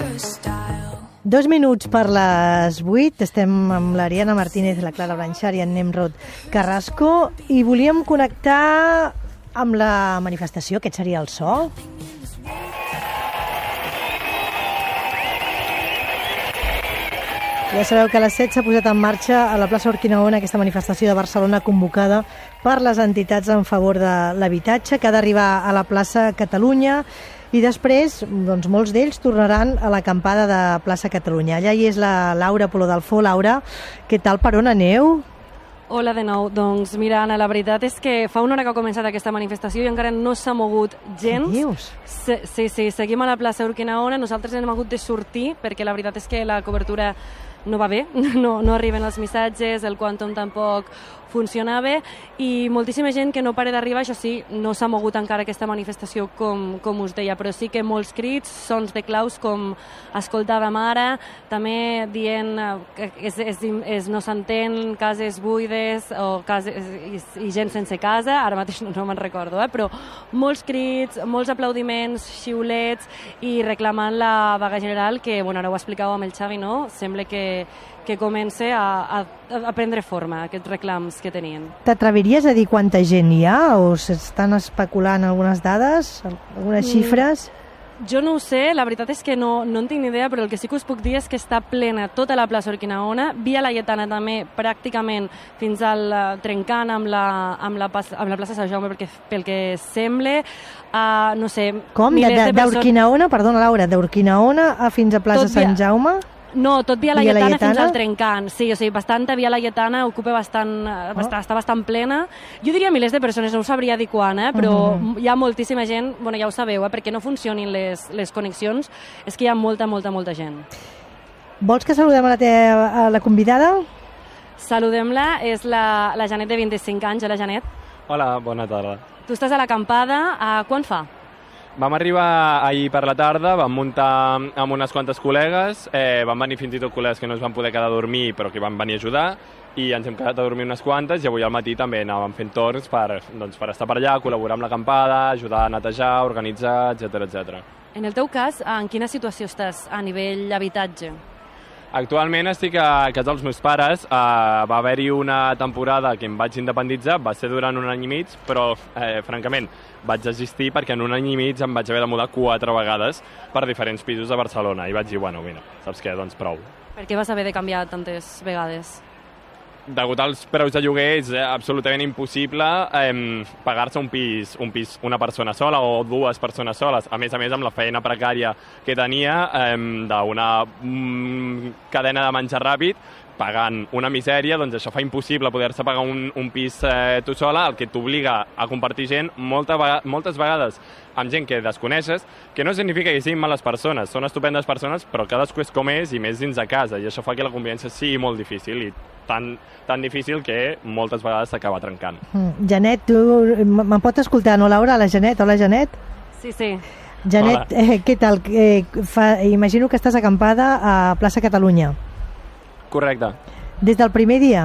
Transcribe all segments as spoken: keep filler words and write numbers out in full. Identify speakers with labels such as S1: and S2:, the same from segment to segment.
S1: Dos minuts per les vuit, estem amb l'Ariana Martínez, la Clara Blanchard i en Nemrod Carrasco i volíem connectar amb la manifestació, aquest seria el so. Ja sabeu que a les set s'ha posat en marxa a la plaça Urquinaona aquesta manifestació de Barcelona convocada per les entitats en favor de l'habitatge, que ha d'arribar a la plaça Catalunya i després doncs, molts d'ells tornaran a l'acampada de plaça Catalunya. Allà hi és la Laura Polo Dalfó. Laura, què tal, per on aneu?
S2: Hola de nou. Doncs mira, Anna, la veritat és que fa una hora que ha començat aquesta manifestació i encara no s'ha mogut gens.
S1: Què dius?
S2: Sí, sí, sí, seguim a la plaça Urquinaona. Nosaltres hem hagut de sortir perquè la veritat és que la cobertura no va bé, no, no arriben els missatges, el Quantum tampoc funcionava i moltíssima gent que no para d'arribar. Això sí, no s'ha mogut encara aquesta manifestació com, com us deia, però sí que molts crits, sons de claus com escoltàvem ara, també dient que és, és, és, no s'entén, cases buides o cases, i, i gent sense casa, ara mateix no, no me'n recordo, eh? Però molts crits, molts aplaudiments, xiulets i reclamant la vaga general que, bueno, ara ho explicàveu amb el Xavi, no? Sembla que que comença a, a, a prendre forma, aquests reclams que tenien. T'atreviries
S1: a dir quanta gent hi ha o s'estan especulant algunes dades, algunes xifres?
S2: Mm, jo no ho sé, la veritat és que no, no en tinc ni idea, però el que sí que us puc dir és que està plena tota la plaça Urquinaona, Via Laietana també pràcticament fins al uh, trencant amb la, amb la, amb la plaça Sant Jaume, perquè pel que sembla, uh, no sé...
S1: Com? D'Urquinaona, persones... perdona Laura, d'Urquinaona a fins a plaça Sant Jaume?
S2: No, tot Via Laietana, Laietana fins al trencant. Sí, o sigui, bastanta Via Laietana ocupa bastant, oh. bastant, està bastant plena. Jo diria milers de persones, no ho sabria dir quan, eh? Però uh-huh. hi ha moltíssima gent, bueno, ja ho sabeu, eh? Perquè no funcionin les, les connexions, és que hi ha molta, molta, molta gent.
S1: Vols que saludem a la, te, a la convidada?
S2: Saludem-la, és la, la Janet de vint-i-cinc anys. Hola, Janet.
S3: Hola, bona tarda.
S2: Tu estàs a l'acampada, uh, quan fa?
S3: Vam arribar ahir per la tarda, vam muntar amb unes quantes col·legues, eh, van venir fins i tot col·legues que no es van poder quedar a dormir però que van venir a ajudar i ens hem quedat a dormir unes quantes i avui al matí també anàvem fent torns per, doncs, per estar per allà, col·laborar amb l'acampada, ajudar a netejar, organitzar, etcètera, etcètera.
S2: En el teu cas, en quina situació estàs a nivell habitatge?
S3: Actualment estic a casa dels meus pares. Uh, va haver-hi una temporada que em vaig independitzar, va ser durant un any i mig, però, eh, francament, vaig desistir perquè en un any i mig em vaig haver de mudar quatre vegades per diferents pisos de Barcelona. I vaig dir, bueno, mira, saps què? Doncs prou.
S2: Per què vas haver de canviar tantes vegades?
S3: Degut als preus de lloguer és absolutament impossible eh, pagar-se un pis, un pis una persona sola o dues persones soles. A més a més, amb la feina precària que tenia eh, d'una mm, cadena de menjar ràpid, pagant una misèria, doncs això fa impossible poder-se pagar un, un pis eh, tu sola, el que t'obliga a compartir gent molta, moltes vegades amb gent que desconeixes, que no significa que siguin males persones, són estupendes persones, però cadascú és com és i més dins de casa, i això fa que la convivència sigui molt difícil i tan, tan difícil que moltes vegades s'acaba trencant.
S1: Mm. Janet, tu me'n pot escoltar, no, Laura? La Janet, hola Janet.
S2: Sí, sí.
S1: Janet, eh, què tal? Eh, fa, imagino que estàs acampada a plaça Catalunya.
S3: Correcte.
S1: Des del primer dia?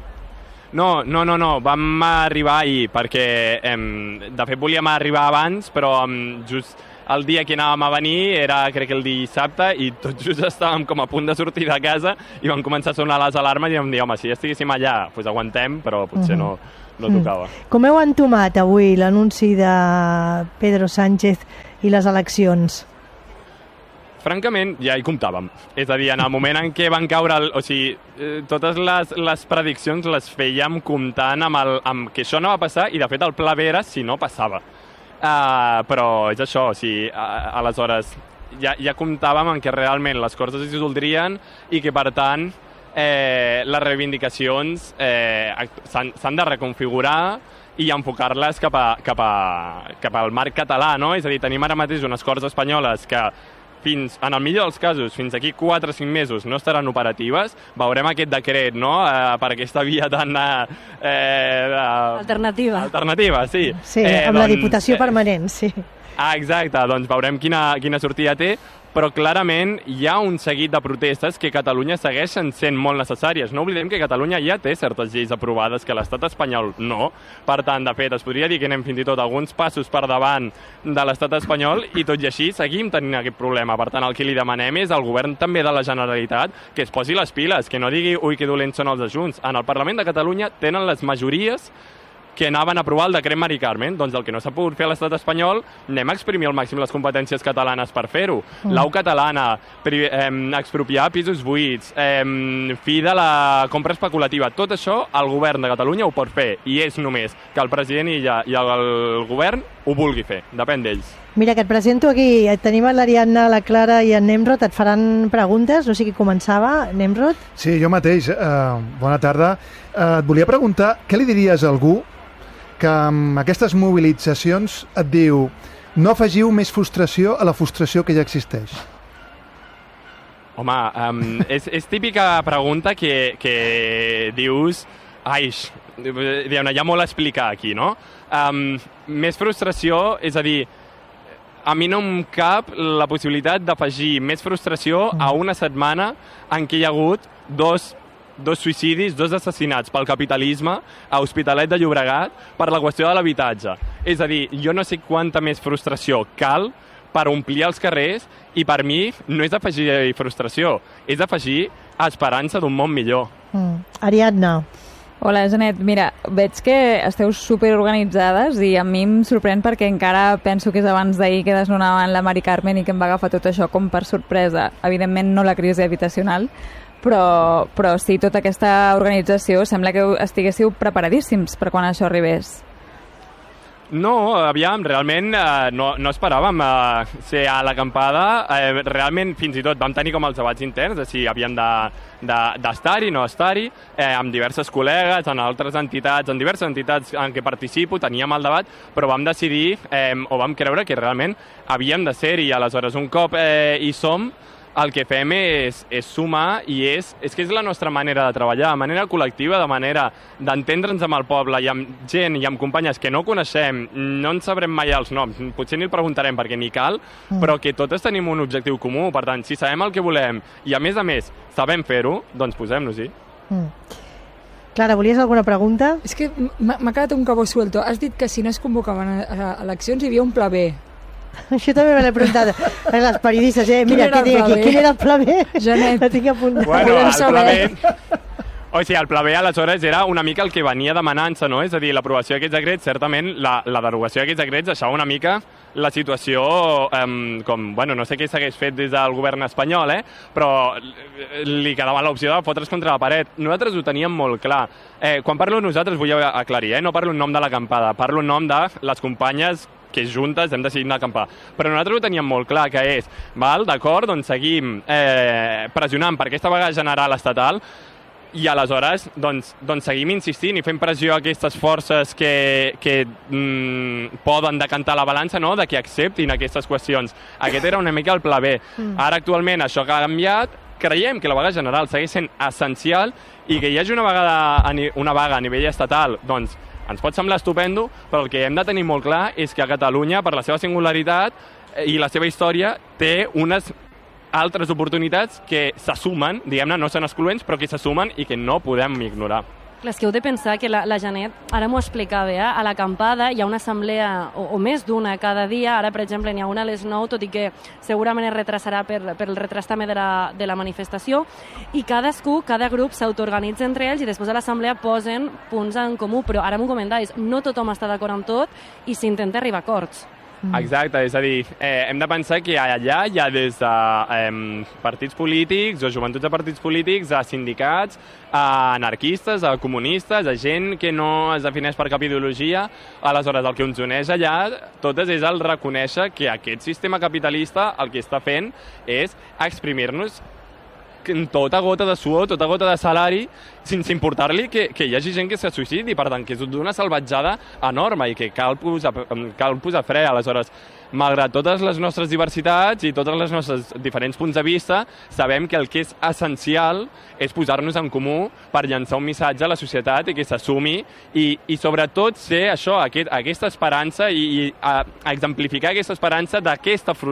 S3: No, no, no, no. Vam arribar ahir perquè, eh, de fet, volíem arribar abans, però eh, just el dia que anàvem a venir era, crec que el dissabte, i tot just estàvem com a punt de sortir de casa i van començar a sonar les alarmes i vam dir, home, si ja estiguéssim allà, doncs aguantem, però potser no, no tocava.
S1: Mm. Com heu entomat avui l'anunci de Pedro Sánchez i les eleccions?
S3: Francament, ja hi comptàvem. És a dir, en el moment en què van caure... El, o sigui, eh, totes les, les prediccions les fèiem comptant amb, el, amb que això no va passar i, de fet, el pla B era si no passava. Uh, però és això, o sigui, uh, aleshores, ja, ja comptàvem en que realment les coses es resoldrien i que, per tant, eh, les reivindicacions eh, s'han de reconfigurar i enfocar-les cap, a, cap, a, cap al marc català, no? És a dir, tenim ara mateix unes Corts espanyoles que fins, en el millor dels casos, fins aquí quatre o cinc mesos no estaran operatives. Veurem aquest decret, no?, eh, per aquesta via tan... Eh, eh,
S2: alternativa.
S3: Alternativa, sí.
S1: Sí, eh, amb doncs, la Diputació Permanent, sí.
S3: Ah, exacte, doncs veurem quina, quina sortida té, però clarament hi ha un seguit de protestes que a Catalunya segueixen sent molt necessàries. No oblidem que Catalunya ja té certes lleis aprovades que l'estat espanyol no. Per tant, de fet, es podria dir que anem fins i tot alguns passos per davant de l'estat espanyol i tot i així seguim tenint aquest problema. Per tant, el que li demanem és al govern també de la Generalitat que es posi les piles, que no digui ui, que dolents són els ajunts. En el Parlament de Catalunya tenen les majories que anaven a aprovar el decret Mari Carmen. Doncs el que no s'ha pogut fer a l'estat espanyol, anem a exprimir al màxim les competències catalanes per fer-ho. Mm. Lau catalana, pri, eh, expropiar pisos buits, eh, fi de la compra especulativa, tot això el govern de Catalunya ho pot fer i és només que el president i, ja, i el, el govern ho vulgui fer, depèn d'ells.
S1: Mira, que et presento aquí, tenim l'Ariadna, la Clara i en Nemrod, et faran preguntes, no sé qui començava, Nemrod?
S4: Sí, jo mateix, uh, bona tarda. Uh, et volia preguntar, què li diries a algú que amb aquestes mobilitzacions et diu no afegiu més frustració a la frustració que ja existeix?
S3: Home, um, és, és típica pregunta que, que dius ai, hi ha molt a explicar aquí, no? Um, més frustració, és a dir, a mi no em cap la possibilitat d'afegir més frustració a una setmana en què hi ha hagut dos dos suïcidis, dos assassinats pel capitalisme a Hospitalet de Llobregat per la qüestió de l'habitatge. És a dir, jo no sé quanta més frustració cal per omplir els carrers i per mi no és afegir frustració, és afegir esperança d'un món millor.
S1: Mm. Ariadna.
S5: Hola, Janet. Mira, veig que esteu superorganitzades i a mi em sorprèn perquè encara penso que és abans d'ahir que desnonaven la Mari Carmen i que em va agafar tot això com per sorpresa. Evidentment no la crisi habitacional, Però, però sí, tota aquesta organització sembla que estiguéssiu preparadíssims per quan això arribés.
S3: No, aviam, realment eh, no, no esperàvem eh, ser a l'acampada. Eh, realment, fins i tot, vam tenir com els debats interns, de si havíem d'estar-hi, de, no estar-hi, eh, amb diverses col·legues, en altres entitats, en diverses entitats en què participo, teníem el debat, però vam decidir, eh, o vam creure que realment havíem de ser-hi. Aleshores, un cop eh, hi som, el que fem és, és sumar i és, és que és la nostra manera de treballar, de manera col·lectiva, de manera d'entendre'ns amb el poble i amb gent i amb companyes que no coneixem, no en sabrem mai els noms, potser ni el preguntarem perquè ni cal, mm. però que totes tenim un objectiu comú. Per tant, si sabem el que volem i a més a més sabem fer-ho, doncs posem-nos-hi. Mm.
S1: Clara, volies alguna pregunta?
S6: És que m'ha quedat un cabo suelto. Has dit que si no es convocaven eleccions hi havia un pla B.
S1: Això també me l'he preguntat a les periodistes, eh? Mira, aquí, aquí, quin era el pla B?
S6: Janet.
S1: La tinc a punt.
S3: Bueno, el pla B... O sigui, el pla B aleshores era una mica el que venia demanant-se, no? És a dir, l'aprovació d'aquests decrets, certament, la, la derogació d'aquests decrets deixava una mica la situació, eh, com, bueno, no sé què s'hagués fet des del govern espanyol, eh? Però li quedava l'opció de fotre's contra la paret. Nosaltres ho teníem molt clar. Eh, quan parlo nosaltres, vull aclarir, eh? No parlo en nom de l'acampada, parlo en nom de les companyes que juntes hem decidit anar a acampar. Però nosaltres ho teníem molt clar, que és, val, d'acord, doncs seguim eh, pressionant per aquesta vaga general estatal i aleshores doncs, doncs seguim insistint i fent pressió a aquestes forces que, que mm, poden decantar la balança, no?, de que acceptin aquestes qüestions. Aquest era una mica el pla B. Ara, actualment, això ha canviat, creiem que la vaga general segueix sent essencial i que hi hagi una vaga, una vaga a nivell estatal, doncs, ens pot semblar estupendo, però el que hem de tenir molt clar és que a Catalunya, per la seva singularitat i la seva història, té unes altres oportunitats que s'assumen, diguem-ne, no són excloents, però que s'assumen i que no podem ignorar.
S2: Clar, és que heu de pensar que la, la Janet, ara m'ho explicava, eh? A l'acampada hi ha una assemblea, o, o més d'una cada dia, ara, per exemple, n'hi ha una a les nou, tot i que segurament es retrasarà per, per el retras també de la, de la manifestació, i cadascú, cada grup s'autoorganitza entre ells i després a l'assemblea posen punts en comú, però ara m'ho comentaves, no tothom està d'acord amb tot i s'intenta arribar a acords.
S3: Exacte, és a dir, eh, hem de pensar que allà hi ha des de eh, partits polítics o joventuts de partits polítics a sindicats, a anarquistes, a comunistes, a gent que no es defineix per cap ideologia. Aleshores, el que ens uneix allà, totes, és el reconèixer que aquest sistema capitalista el que està fent és exprimir-nos tota gota de suor, tota gota de salari, sense importar-li que, que hi hagi gent que se suïcidi, per tant, que és d'una salvatjada enorme i que cal posar, cal posar fre. Aleshores, malgrat totes les nostres diversitats i tots els nostres diferents punts de vista, sabem que el que és essencial és posar-nos en comú per llançar un missatge a la societat i que s'assumi i, i sobretot ser això, aquest, aquesta esperança i, i a, a exemplificar aquesta esperança d'aquesta